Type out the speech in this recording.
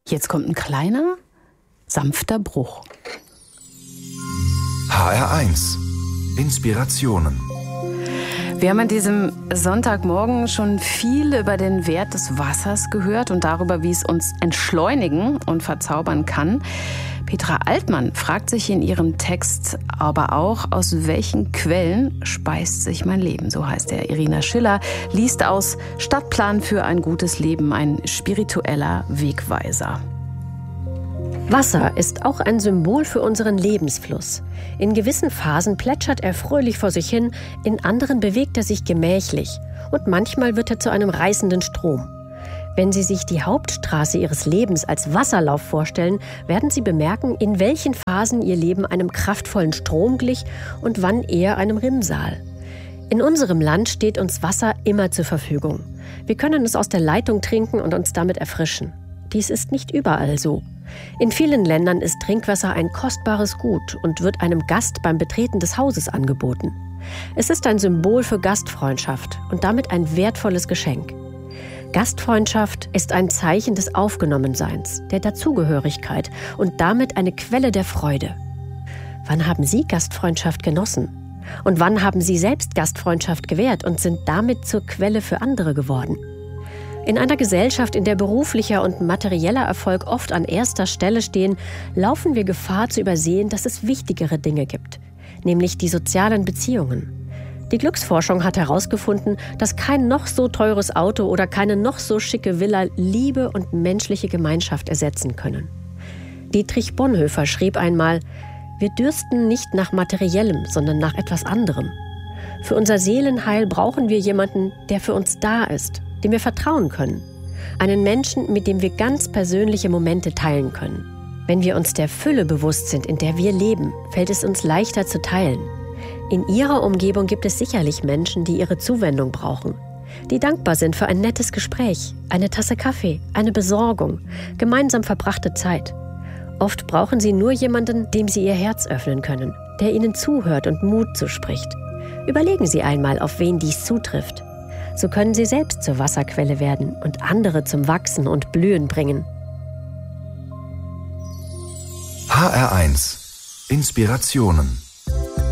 Jetzt kommt ein kleiner, sanfter Bruch. HR1 Inspirationen. Wir haben an diesem Sonntagmorgen schon viel über den Wert des Wassers gehört und darüber, wie es uns entschleunigen und verzaubern kann. Petra Altmann fragt sich in ihrem Text aber auch, aus welchen Quellen speist sich mein Leben, so heißt er. Irina Schiller liest aus Stadtplan für ein gutes Leben, ein spiritueller Wegweiser. Wasser ist auch ein Symbol für unseren Lebensfluss. In gewissen Phasen plätschert er fröhlich vor sich hin, in anderen bewegt er sich gemächlich und manchmal wird er zu einem reißenden Strom. Wenn Sie sich die Hauptstraße Ihres Lebens als Wasserlauf vorstellen, werden Sie bemerken, in welchen Phasen Ihr Leben einem kraftvollen Strom glich und wann eher einem Rinnsal. In unserem Land steht uns Wasser immer zur Verfügung. Wir können es aus der Leitung trinken und uns damit erfrischen. Dies ist nicht überall so. In vielen Ländern ist Trinkwasser ein kostbares Gut und wird einem Gast beim Betreten des Hauses angeboten. Es ist ein Symbol für Gastfreundschaft und damit ein wertvolles Geschenk. Gastfreundschaft ist ein Zeichen des Aufgenommenseins, der Dazugehörigkeit und damit eine Quelle der Freude. Wann haben Sie Gastfreundschaft genossen? Und wann haben Sie selbst Gastfreundschaft gewährt und sind damit zur Quelle für andere geworden? In einer Gesellschaft, in der beruflicher und materieller Erfolg oft an erster Stelle stehen, laufen wir Gefahr zu übersehen, dass es wichtigere Dinge gibt, nämlich die sozialen Beziehungen. Die Glücksforschung hat herausgefunden, dass kein noch so teures Auto oder keine noch so schicke Villa Liebe und menschliche Gemeinschaft ersetzen können. Dietrich Bonhoeffer schrieb einmal: Wir dürsten nicht nach Materiellem, sondern nach etwas anderem. Für unser Seelenheil brauchen wir jemanden, der für uns da ist, dem wir vertrauen können. Einen Menschen, mit dem wir ganz persönliche Momente teilen können. Wenn wir uns der Fülle bewusst sind, in der wir leben, fällt es uns leichter zu teilen. In Ihrer Umgebung gibt es sicherlich Menschen, die Ihre Zuwendung brauchen, die dankbar sind für ein nettes Gespräch, eine Tasse Kaffee, eine Besorgung, gemeinsam verbrachte Zeit. Oft brauchen Sie nur jemanden, dem Sie Ihr Herz öffnen können, der Ihnen zuhört und Mut zuspricht. Überlegen Sie einmal, auf wen dies zutrifft. So können Sie selbst zur Wasserquelle werden und andere zum Wachsen und Blühen bringen. HR1 Inspirationen.